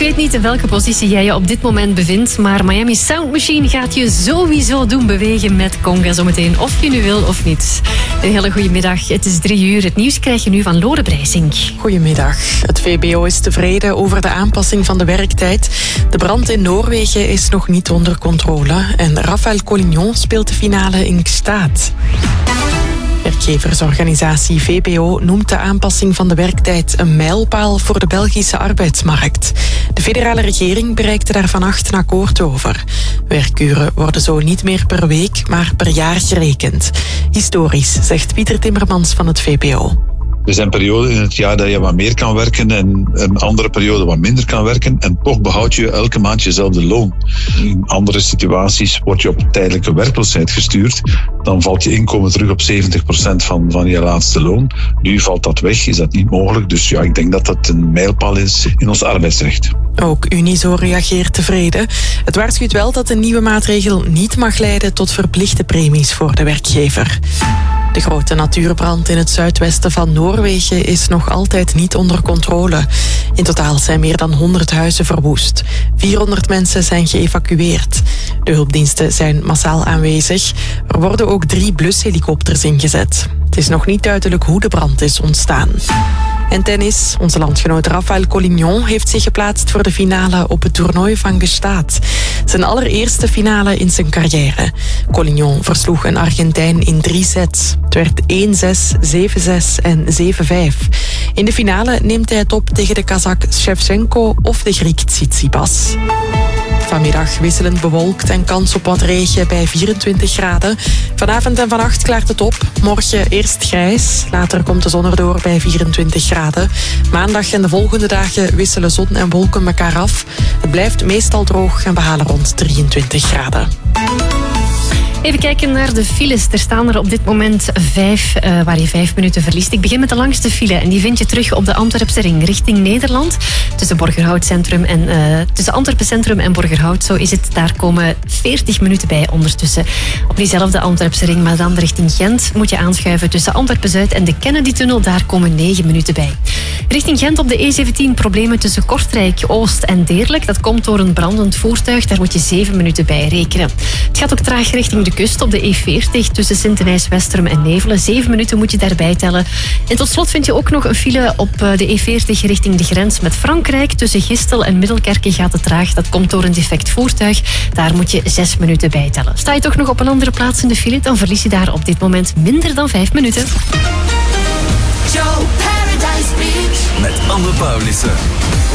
weet niet in welke positie jij je op dit moment bevindt, maar Miami Sound Machine gaat je sowieso doen bewegen met conga zometeen, of je nu wil of niet. Een hele goede middag. Het is 3:00. Het nieuws krijg je nu van Lore Breisink. Goedemiddag. Het VBO is tevreden over de aanpassing van de werktijd. De brand in Noorwegen is nog niet onder controle en Raphaël Collignon speelt de finale in Gstaad. Werkgeversorganisatie VBO noemt de aanpassing van de werktijd een mijlpaal voor de Belgische arbeidsmarkt. De federale regering bereikte daar vannacht een akkoord over. Werkuren worden zo niet meer per week, maar per jaar gerekend. Historisch, zegt Pieter Timmermans van het VBO. Er zijn perioden in het jaar dat je wat meer kan werken en een andere periode wat minder kan werken. En toch behoud je elke maand jezelfde loon. In andere situaties word je op tijdelijke werkloosheid gestuurd. Dan valt je inkomen terug op 70% van je laatste loon. Nu valt dat weg, is dat niet mogelijk. Dus ja, ik denk dat dat een mijlpaal is in ons arbeidsrecht. Ook Unizo reageert tevreden. Het waarschuwt wel dat de nieuwe maatregel niet mag leiden tot verplichte premies voor de werkgever. De grote natuurbrand in het zuidwesten van Noorwegen is nog altijd niet onder controle. In totaal zijn meer dan 100 huizen verwoest. 400 mensen zijn geëvacueerd. De hulpdiensten zijn massaal aanwezig. Er worden ook 3 blushelikopters ingezet. Het is nog niet duidelijk hoe de brand is ontstaan. En tennis. Onze landgenoot Raphaël Collignon heeft zich geplaatst voor de finale op het toernooi van Gstaad. Zijn allereerste finale in zijn carrière. Collignon versloeg een Argentijn in 3 sets. Het werd 1-6, 7-6 en 7-5. In de finale neemt hij het op tegen de Kazak Shevchenko of de Griek Tsitsipas. Vanmiddag wisselend bewolkt en kans op wat regen bij 24 graden. Vanavond en vannacht klaart het op. Morgen eerst grijs. Later komt de zon erdoor bij 24 graden. Maandag en de volgende dagen wisselen zon en wolken elkaar af. Het blijft meestal droog en we halen rond 23 graden. Even kijken naar de files. Er staan er op dit moment 5, waar je 5 minuten verliest. Ik begin met de langste file en die vind je terug op de Antwerpse ring richting Nederland. Tussen Antwerpen Centrum en Borgerhout. Zo is het. Daar komen 40 minuten bij ondertussen. Op diezelfde Antwerpse ring, maar dan richting Gent, moet je aanschuiven tussen Antwerpen-Zuid en de Kennedy-tunnel. Daar komen 9 minuten bij. Richting Gent op de E17 problemen tussen Kortrijk, Oost en Deerlijk. Dat komt door een brandend voertuig. Daar moet je 7 minuten bij rekenen. Het gaat ook traag richting de kust op de E40 tussen Sint-Denijs-Westerum en Nevelen. 7 minuten moet je daarbij tellen. En tot slot vind je ook nog een file op de E40 richting de grens met Frankrijk. Tussen Gistel en Middelkerke gaat het traag. Dat komt door een defect voertuig. Daar moet je 6 minuten bij tellen. Sta je toch nog op een andere plaats in de file, dan verlies je daar op dit moment minder dan 5 minuten. Joe Paradise Beach met Anne Paulissen.